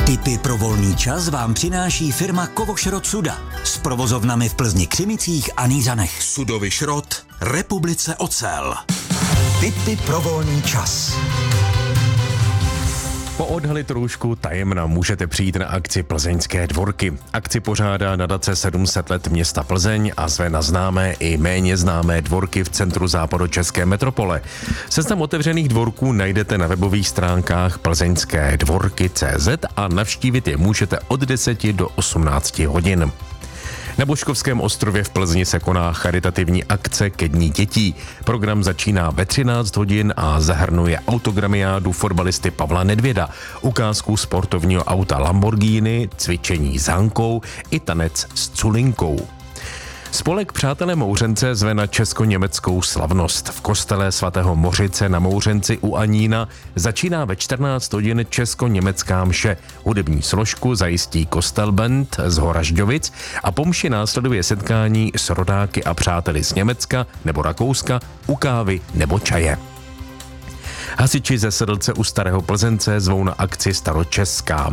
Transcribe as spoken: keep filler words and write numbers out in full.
Tipy pro volný čas vám přináší firma Kovošrot Suda s provozovnami v Plzni, Křimicích a Nýřanech. Sudovy šrot, Republice ocel. Tipy pro volný čas. Poodhalit růžku tajemna můžete přijít na akci Plzeňské dvorky. Akci pořádá nadace sedm set let města Plzeň a zve na známé i méně známé dvorky v centru západočeské metropole. Seznam otevřených dvorků najdete na webových stránkách plzeňské dvorky tečka cé zet a navštívit je můžete od deseti do osmnácti hodin. Na Božkovském ostrově v Plzni se koná charitativní akce ke dní dětí. Program začíná ve třináct hodin a zahrnuje autogramiádu fotbalisty Pavla Nedvěda, ukázku sportovního auta Lamborghini, cvičení s Hankou i tanec s Culinkou. Spolek Přátelé Mouřence zve na česko-německou slavnost. V kostele svatého Mořice na Mouřenci u Anína začíná ve čtrnáct hodin česko-německá mše. Hudební složku zajistí Kostelband z Horažďovic a po mši následuje setkání s rodáky a přáteli z Německa nebo Rakouska u kávy nebo čaje. Hasiči ze Sedlce u Starého Plzence zvou na akci Staročeská.